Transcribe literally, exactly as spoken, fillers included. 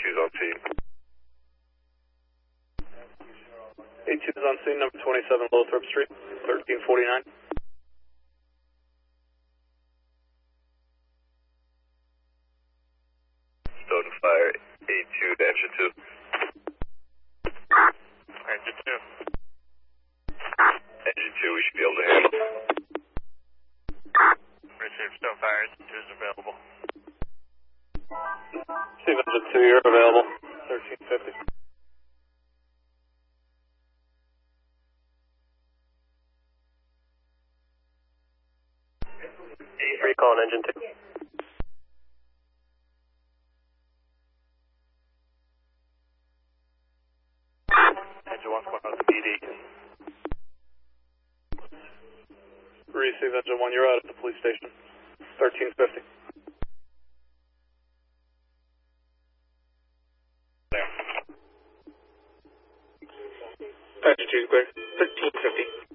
two's on scene. A two is on scene, number twenty-seven Lothrop Street, thirteen forty-nine. Stone fire, A two to engine two. Engine two. Engine two, we should be able to handle. Received Stone Fire, engine two is available. Steve engine two, you're available, thirteen fifty. Recall on engine two. Engine one's going out to B D. Receive engine one, you're out at the police station, thirteen fifty. Engine two clear, thirteen fifty.